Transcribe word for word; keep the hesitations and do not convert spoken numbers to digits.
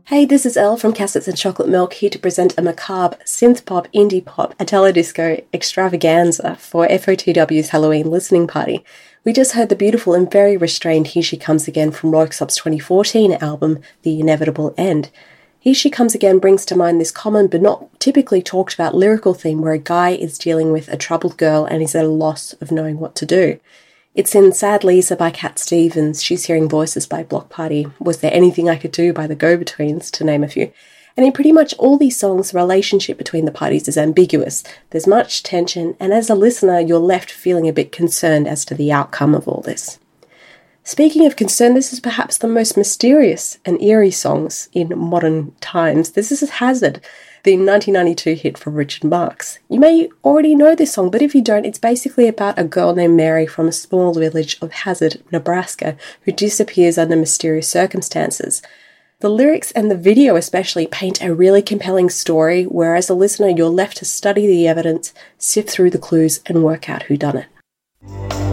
Hey, this is Elle from Cassettes and Chocolate Milk, here to present a macabre synth-pop, indie-pop, Italo-disco extravaganza for F O T W's Halloween listening party. We just heard the beautiful and very restrained Here She Comes Again from Röyksopp's twenty fourteen album, The Inevitable End. Here She Comes Again brings to mind this common but not typically talked about lyrical theme where a guy is dealing with a troubled girl and is at a loss of knowing what to do. It's in Sad Lisa by Cat Stevens, She's Hearing Voices by Block Party, Was There Anything I Could Do by the Go-Betweens, to name a few. And in pretty much all these songs, the relationship between the parties is ambiguous. There's much tension, and as a listener, you're left feeling a bit concerned as to the outcome of all this. Speaking of concern, this is perhaps the most mysterious and eerie songs in modern times. This is Hazard, the nineteen ninety-two hit from Richard Marx. You may already know this song, but if you don't, it's basically about a girl named Mary from a small village of Hazard, Nebraska, who disappears under mysterious circumstances. The lyrics and the video especially paint a really compelling story, where as a listener you're left to study the evidence, sift through the clues, and work out who done it.